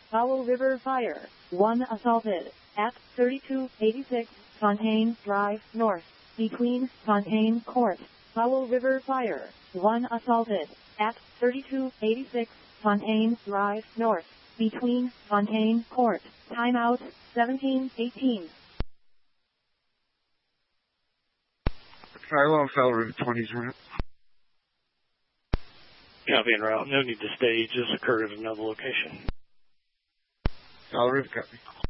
Powell River Fire. 1 assaulted at 3286 Fontaine Drive North, between Fontaine Court. Powell River Fire. 1 assaulted at 3286 Fontaine Drive North, between Fontaine Court. Timeout 1718. Philo, Fell River 20's ramp. Copy en route. No need to stage. This occurred at another location. Fell River, copy.